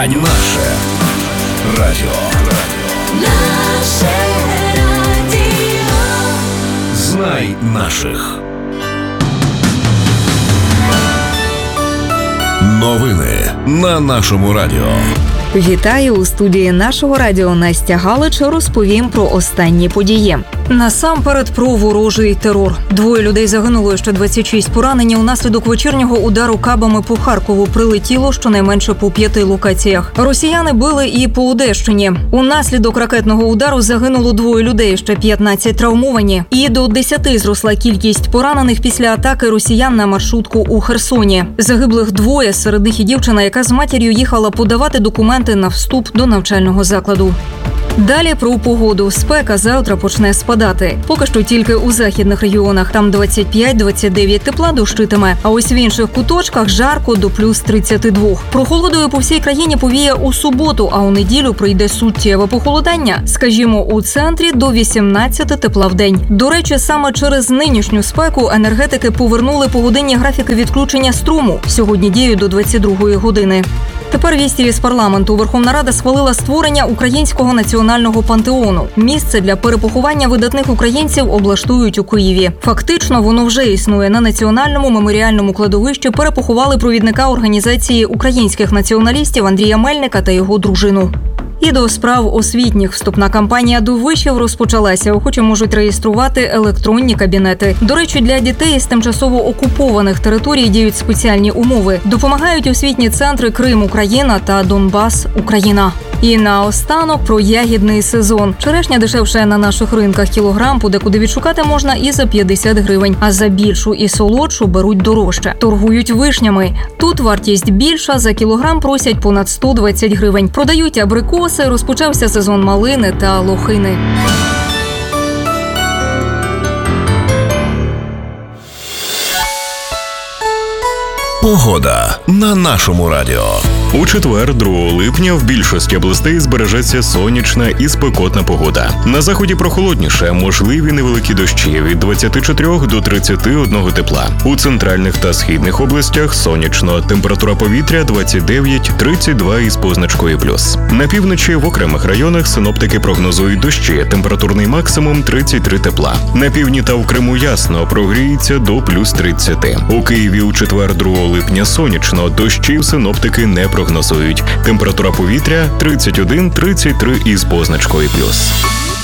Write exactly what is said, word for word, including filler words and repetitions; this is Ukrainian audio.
радіо. Наше радіо. Наше радіо. Знай наших. Новини на нашому радіо. Вітаю у студії нашого радіо. Настя Галич. Розповім про останні події. Насамперед про ворожий терор. Двоє людей загинуло, ще двадцять шість поранені. Унаслідок вечірнього удару кабами по Харкову прилетіло щонайменше по п'яти локаціях. Росіяни били і по Одещині. Унаслідок ракетного удару загинуло двоє людей, ще п'ятнадцять травмовані. І до десяти зросла кількість поранених після атаки росіян на маршрутку у Херсоні. Загиблих двоє, серед них і дівчина, яка з матір'ю їхала подавати документи на вступ до навчального закладу. Далі про погоду. Спека завтра почне спадати. Поки що тільки у західних регіонах. Там двадцять п'ять - двадцять дев'ять тепла дощитиме. А ось в інших куточках жарко до плюс тридцяти двох. Прохолодою по всій країні повіє у суботу, а у неділю прийде суттєве похолодання. Скажімо, у центрі до вісімнадцяти тепла в день. До речі, саме через нинішню спеку енергетики повернули погодинні графіки відключення струму. Сьогодні діють до двадцять другої години. Тепер вісті із парламенту. Верховна Рада схвалила створення Українського національного пантеону. Місце для перепоховання видатних українців облаштують у Києві. Фактично, воно вже існує. На Національному меморіальному кладовищі перепоховали провідника організації українських націоналістів Андрія Мельника та його дружину. І до справ освітніх. Вступна кампанія до вишів розпочалася. Охочі можуть реєструвати електронні кабінети. До речі, для дітей з тимчасово окупованих територій діють спеціальні умови. Допомагають освітні центри Крим, Україна та Донбас, Україна. І наостанок про ягідний сезон. Черешня дешевше на наших ринках. Кілограм подекуди відшукати можна і за п'ятдесят гривень. А за більшу і солодшу беруть дорожче. Торгують вишнями. Тут вартість більша, за кілограм просять понад сто двадцять гривень. Продають абрикоси, розпочався сезон малини та лохини. Погода на нашому радіо. У четвер, другого липня, в більшості областей збережеться сонячна і спекотна погода. На заході прохолодніше, можливі невеликі дощі від двадцяти чотирьох до тридцяти одного тепла. У центральних та східних областях сонячно, температура повітря двадцять дев'ять - тридцять два із позначкою плюс. На півночі в окремих районах синоптики прогнозують дощі, температурний максимум тридцять три тепла. На півдні та в Криму ясно, прогріється до плюс тридцяти. У Києві у четвер, другого липня сонячно, дощів синоптики не прогнозують. Температура повітря тридцять один - тридцять три із позначкою плюс.